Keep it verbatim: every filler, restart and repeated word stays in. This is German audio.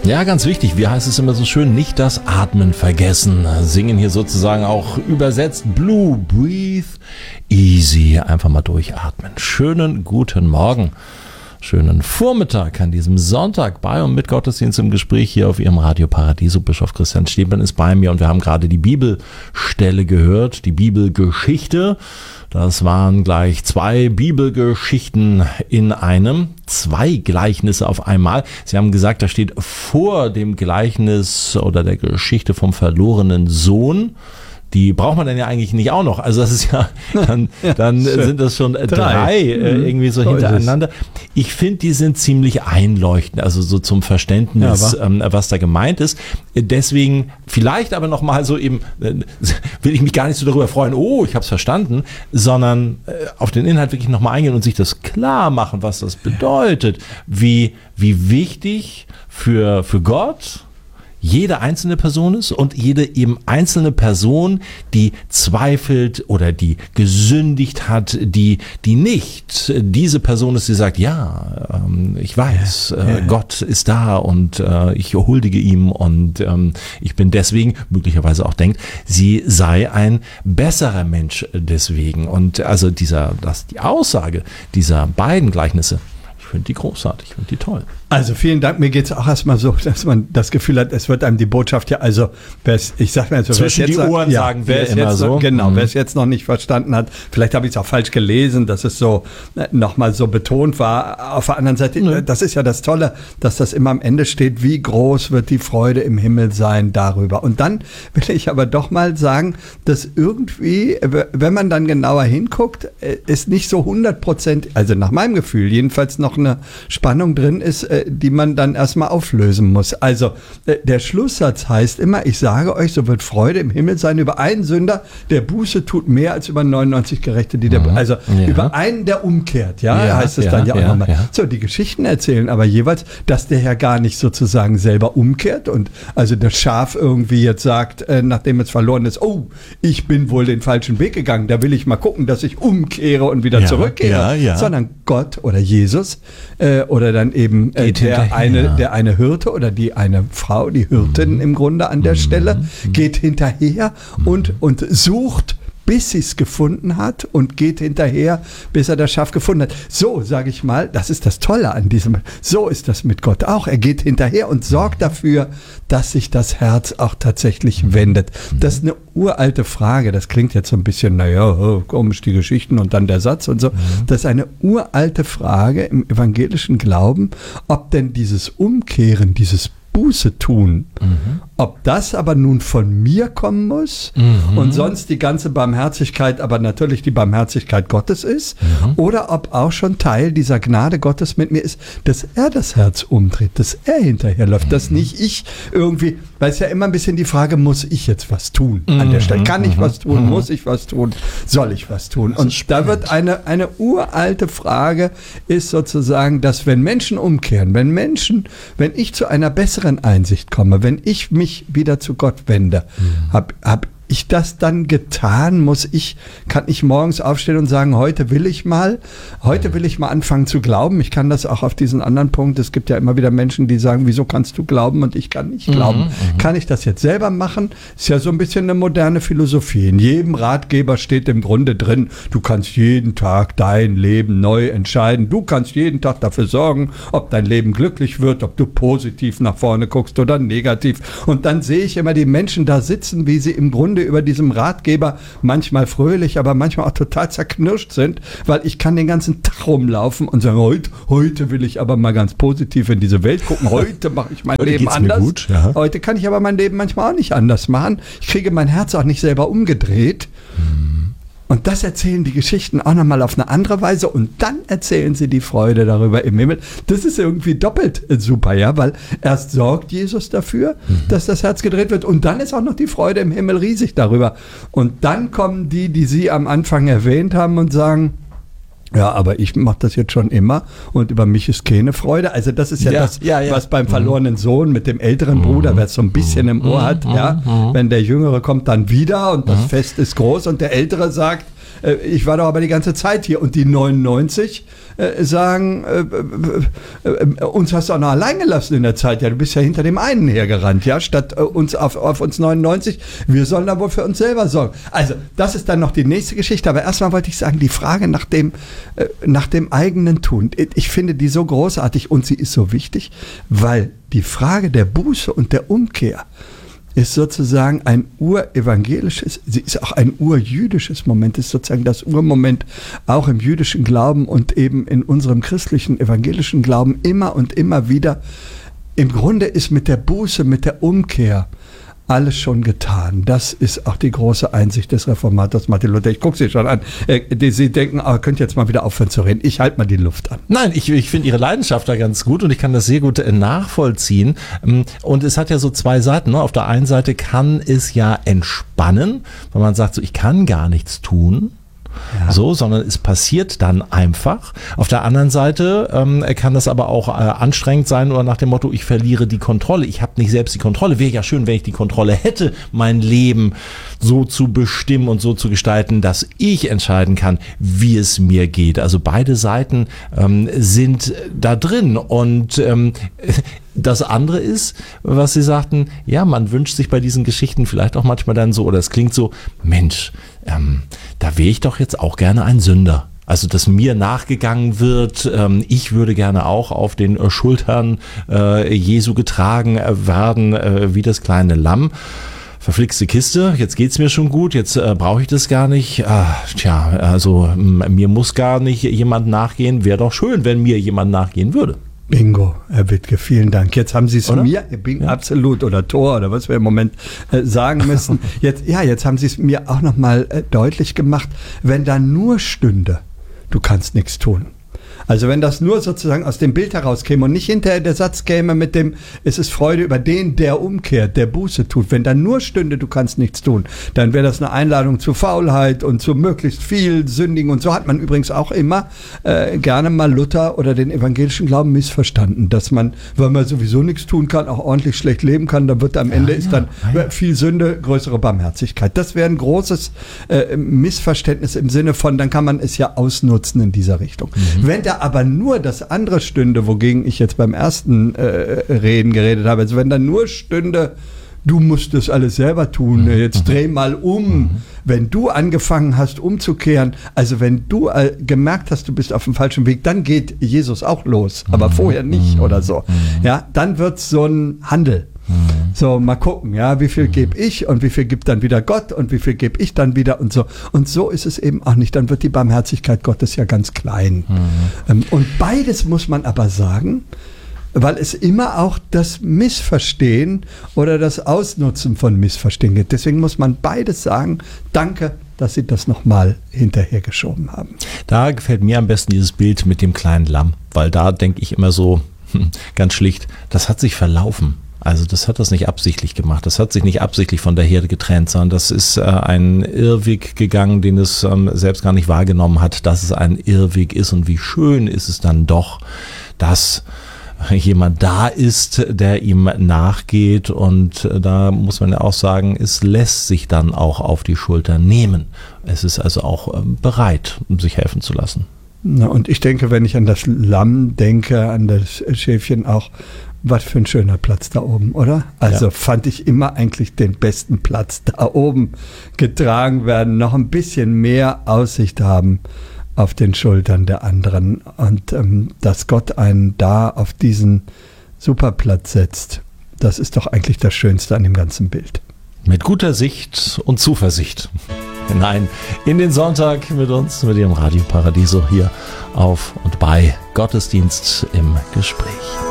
Ja, ganz wichtig, wie heißt es immer so schön, nicht das Atmen vergessen. Singen hier sozusagen auch übersetzt Blue, breathe easy, einfach mal durchatmen. Schönen guten Morgen, schönen Vormittag an diesem Sonntag bei und mit Gottesdienst im Gespräch hier auf Ihrem Radio Paradiso. Bischof Christian Stäblein ist bei mir und wir haben gerade die Bibelstelle gehört, die Bibelgeschichte. Das waren gleich zwei Bibelgeschichten in einem, zwei Gleichnisse auf einmal. Sie haben gesagt, da steht vor dem Gleichnis oder der Geschichte vom verlorenen Sohn. Die braucht man dann ja eigentlich nicht auch noch. Also das ist ja, dann, ja, dann sind das schon drei, drei äh, irgendwie so, so hintereinander. Ich finde, die sind ziemlich einleuchtend, also so zum Verständnis, ja, ähm, was da gemeint ist. Deswegen vielleicht aber nochmal so eben, äh, will ich mich gar nicht so darüber freuen, oh, ich habe es verstanden, sondern äh, auf den Inhalt wirklich nochmal eingehen und sich das klar machen, was das bedeutet, wie, wie wichtig für, für Gott jede einzelne Person ist und jede eben einzelne Person, die zweifelt oder die gesündigt hat, die, die nicht diese Person ist, die sagt, ja, ähm, ich weiß, äh, ja, ja. Gott ist da und äh, ich huldige ihm und ähm, ich bin deswegen, möglicherweise auch denkt, sie sei ein besserer Mensch deswegen. Und also dieser, das, die Aussage dieser beiden Gleichnisse, ich finde die großartig, ich finde die toll. Also vielen Dank, mir geht es auch erstmal so, dass man das Gefühl hat, es wird einem die Botschaft ja, also ich sag mal so, zwischen die jetzt, Ohren ja, sagen wir immer jetzt so. Noch, genau, mhm. wer es jetzt noch nicht verstanden hat, vielleicht habe ich es auch falsch gelesen, dass es so nochmal so betont war. Auf der anderen Seite, mhm. das ist ja das Tolle, dass das immer am Ende steht, wie groß wird die Freude im Himmel sein darüber. Und dann will ich aber doch mal sagen, dass irgendwie, wenn man dann genauer hinguckt, ist nicht so hundert Prozent, also nach meinem Gefühl jedenfalls noch eine Spannung drin ist, die man dann erstmal auflösen muss. Also der Schlusssatz heißt immer, ich sage euch, so wird Freude im Himmel sein über einen Sünder, der Buße tut, mehr als über neunundneunzig Gerechte, die der, mhm. also ja. über einen, der umkehrt, ja, ja heißt es ja, dann ja auch ja, nochmal. Ja. So, die Geschichten erzählen aber jeweils, dass der ja gar nicht sozusagen selber umkehrt und also das Schaf irgendwie jetzt sagt, äh, nachdem es verloren ist, oh, ich bin wohl den falschen Weg gegangen, da will ich mal gucken, dass ich umkehre und wieder ja, zurückkehre, ja, ja. sondern Gott oder Jesus äh, oder dann eben äh, der eine, der eine Hirte oder die eine Frau, die Hirtin mhm. im Grunde an der mhm. Stelle, geht hinterher mhm. und, und sucht, bis sie es gefunden hat und geht hinterher, bis er das Schaf gefunden hat. So, sage ich mal, das ist das Tolle an diesem, so ist das mit Gott auch. Er geht hinterher und sorgt dafür, dass sich das Herz auch tatsächlich wendet. Das ist eine uralte Frage, das klingt jetzt so ein bisschen, naja, komisch die Geschichten und dann der Satz und so. Das ist eine uralte Frage im evangelischen Glauben, ob denn dieses Umkehren, dieses Buße tun. Mhm. Ob das aber nun von mir kommen muss mhm. und sonst die ganze Barmherzigkeit, aber natürlich die Barmherzigkeit Gottes ist, mhm. oder ob auch schon Teil dieser Gnade Gottes mit mir ist, dass er das Herz umdreht, dass er hinterherläuft, mhm. dass nicht ich irgendwie, weil es ja immer ein bisschen die Frage, muss ich jetzt was tun mhm. an der Stelle? Kann ich mhm. was tun? Mhm. Muss ich was tun? Soll ich was tun? Und da wird eine, eine uralte Frage ist sozusagen, dass wenn Menschen umkehren, wenn Menschen, wenn ich zu einer besseren Einsicht komme, wenn ich mich wieder zu Gott wende, mhm. habe hab ich das dann getan? Muss ich, kann ich morgens aufstehen und sagen, heute will ich mal, heute will ich mal anfangen zu glauben. Ich kann das auch auf diesen anderen Punkt. Es gibt ja immer wieder Menschen, die sagen, wieso kannst du glauben und ich kann nicht glauben. Mhm, kann ich das jetzt selber machen? Ist ja so ein bisschen eine moderne Philosophie. In jedem Ratgeber steht im Grunde drin, du kannst jeden Tag dein Leben neu entscheiden. Du kannst jeden Tag dafür sorgen, ob dein Leben glücklich wird, ob du positiv nach vorne guckst oder negativ. Und dann sehe ich immer die Menschen da sitzen, wie sie im Grunde über diesem Ratgeber manchmal fröhlich, aber manchmal auch total zerknirscht sind, weil ich kann den ganzen Tag rumlaufen und sagen, heute, heute will ich aber mal ganz positiv in diese Welt gucken, heute mache ich mein heute Leben geht's anders. Mir gut, ja. Heute kann ich aber mein Leben manchmal auch nicht anders machen. Ich kriege mein Herz auch nicht selber umgedreht. Hm. Und das erzählen die Geschichten auch nochmal auf eine andere Weise und dann erzählen sie die Freude darüber im Himmel. Das ist irgendwie doppelt super, ja, weil erst sorgt Jesus dafür, mhm. dass das Herz gedreht wird und dann ist auch noch die Freude im Himmel riesig darüber. Und dann kommen die, die Sie am Anfang erwähnt haben und sagen, ja, aber ich mache das jetzt schon immer und über mich ist keine Freude. Also das ist ja, ja das, ja, ja. was beim verlorenen Sohn mit dem älteren Bruder, wer es so ein bisschen im Ohr hat, ja, wenn der Jüngere kommt dann wieder und das Fest ist groß und der Ältere sagt, äh, ich war doch aber die ganze Zeit hier. Und die neunundneunzig äh, sagen, äh, äh, äh, uns hast du auch noch allein gelassen in der Zeit. Ja, du bist ja hinter dem einen hergerannt, ja, statt äh, uns auf, auf uns neunundneunzig. Wir sollen da wohl für uns selber sorgen. Also, das ist dann noch die nächste Geschichte. Aber erstmal wollte ich sagen, die Frage nach dem, äh, nach dem eigenen Tun. Ich finde die so großartig und sie ist so wichtig, weil die Frage der Buße und der Umkehr ist sozusagen ein urevangelisches, sie ist auch ein urjüdisches Moment, ist sozusagen das Urmoment auch im jüdischen Glauben und eben in unserem christlichen evangelischen Glauben immer und immer wieder. Im Grunde ist mit der Buße, mit der Umkehr alles schon getan. Das ist auch die große Einsicht des Reformators Martin Luther. Ich gucke Sie schon an. Äh, Sie denken, oh, könnt jetzt mal wieder aufhören zu reden. Ich halte mal die Luft an. Nein, ich, ich finde Ihre Leidenschaft da ganz gut und ich kann das sehr gut nachvollziehen. Und es hat ja so zwei Seiten. Ne? Auf der einen Seite kann es ja entspannen, weil man sagt, so, ich kann gar nichts tun. Ja. So, sondern es passiert dann einfach. Auf der anderen Seite ähm, kann das aber auch äh, anstrengend sein oder nach dem Motto, ich verliere die Kontrolle. Ich habe nicht selbst die Kontrolle. Wäre ja schön, wenn ich die Kontrolle hätte, mein Leben so zu bestimmen und so zu gestalten, dass ich entscheiden kann, wie es mir geht. Also beide Seiten ähm, sind da drin und ähm, das andere ist, was Sie sagten, ja, man wünscht sich bei diesen Geschichten vielleicht auch manchmal dann so, oder es klingt so, Mensch, ähm, da wäre ich doch jetzt auch gerne ein Sünder. Also, dass mir nachgegangen wird, ähm, ich würde gerne auch auf den äh, Schultern äh, Jesu getragen äh, werden, äh, wie das kleine Lamm. Verflixte Kiste, jetzt geht's mir schon gut, jetzt äh, brauche ich das gar nicht. Ah, tja, also m- mir muss gar nicht jemand nachgehen. Wäre doch schön, wenn mir jemand nachgehen würde. Bingo, Herr Wittke, vielen Dank. Jetzt haben Sie es mir, Bing, ja. Absolut, oder Tor, oder was wir im Moment äh, sagen müssen. Jetzt, ja, jetzt haben Sie es mir auch nochmal äh, deutlich gemacht, wenn da nur stünde, du kannst nichts tun. Also wenn das nur sozusagen aus dem Bild herauskäme und nicht hinterher der Satz käme mit dem, es ist Freude über den, der umkehrt, der Buße tut. Wenn da nur stünde, du kannst nichts tun, dann wäre das eine Einladung zu Faulheit und zu möglichst viel Sündigen. Und so hat man übrigens auch immer äh, gerne mal Luther oder den evangelischen Glauben missverstanden, dass man, weil man sowieso nichts tun kann, auch ordentlich schlecht leben kann, dann wird am Ende ja, ist dann ja. viel Sünde, größere Barmherzigkeit. Das wäre ein großes äh, Missverständnis im Sinne von, dann kann man es ja ausnutzen in dieser Richtung. Mhm. Wenn da aber nur das andere stünde, wogegen ich jetzt beim ersten äh, Reden geredet habe, also wenn da nur stünde, du musst das alles selber tun, mhm. jetzt dreh mal um, mhm. wenn du angefangen hast umzukehren, also wenn du äh, gemerkt hast, du bist auf dem falschen Weg, dann geht Jesus auch los, aber mhm. vorher nicht mhm. oder so, mhm. ja, dann wird es so ein Handel. Mhm. So, mal gucken, ja, wie viel mhm. gebe ich und wie viel gibt dann wieder Gott und wie viel gebe ich dann wieder und so. Und so ist es eben auch nicht. Dann wird die Barmherzigkeit Gottes ja ganz klein. Mhm. Ähm, und beides muss man aber sagen, weil es immer auch das Missverstehen oder das Ausnutzen von Missverstehen gibt. Deswegen muss man beides sagen, danke, dass Sie das nochmal hinterhergeschoben haben. Da gefällt mir am besten dieses Bild mit dem kleinen Lamm, weil da denke ich immer so, ganz schlicht, das hat sich verlaufen. Also das hat das nicht absichtlich gemacht, das hat sich nicht absichtlich von der Herde getrennt, sondern das ist äh, ein Irrweg gegangen, den es ähm, selbst gar nicht wahrgenommen hat, dass es ein Irrweg ist. Und wie schön ist es dann doch, dass jemand da ist, der ihm nachgeht. Und äh, da muss man ja auch sagen, es lässt sich dann auch auf die Schulter nehmen. Es ist also auch äh, bereit, sich helfen zu lassen. Na, und ich denke, wenn ich an das Lamm denke, an das Schäfchen auch, was für ein schöner Platz da oben, oder? Also ja. fand ich immer eigentlich den besten Platz da oben getragen werden, noch ein bisschen mehr Aussicht haben auf den Schultern der anderen und ähm, dass Gott einen da auf diesen Superplatz setzt, das ist doch eigentlich das Schönste an dem ganzen Bild. Mit guter Sicht und Zuversicht hinein in den Sonntag mit uns, mit Ihrem Radio Paradiso hier auf und bei Gottesdienst im Gespräch.